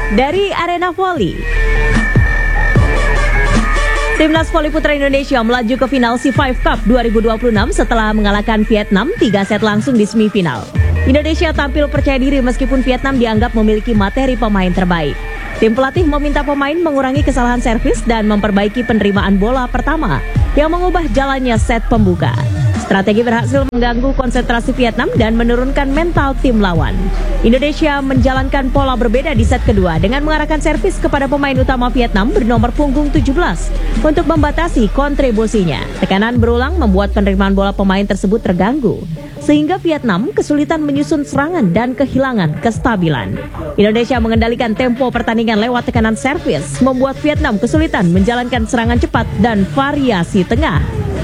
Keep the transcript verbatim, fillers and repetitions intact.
Dari arena voli, Timnas Voli Putra Indonesia melaju ke final C lima Cup dua ribu dua puluh enam setelah mengalahkan Vietnam tiga set langsung di semifinal. Indonesia tampil percaya diri meskipun Vietnam dianggap memiliki materi pemain terbaik. Tim pelatih meminta pemain mengurangi kesalahan servis dan memperbaiki penerimaan bola pertama yang mengubah jalannya set pembuka. Strategi berhasil mengganggu konsentrasi Vietnam dan menurunkan mental tim lawan. Indonesia menjalankan pola berbeda di set kedua dengan mengarahkan servis kepada pemain utama Vietnam bernomor punggung tujuh belas untuk membatasi kontribusinya. Tekanan berulang membuat penerimaan bola pemain tersebut terganggu, sehingga Vietnam kesulitan menyusun serangan dan kehilangan kestabilan. Indonesia mengendalikan tempo pertandingan lewat tekanan servis, membuat Vietnam kesulitan menjalankan serangan cepat dan variasi tengah.